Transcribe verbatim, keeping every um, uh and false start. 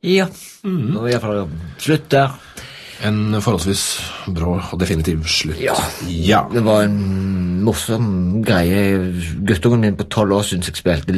Ja, mm. og i hvert fall slutt der. En forholdsvis brå og definitiv slutt. Ja, ja. Det var en morsom greie. Guttungen min på tolv år synes jeg spilte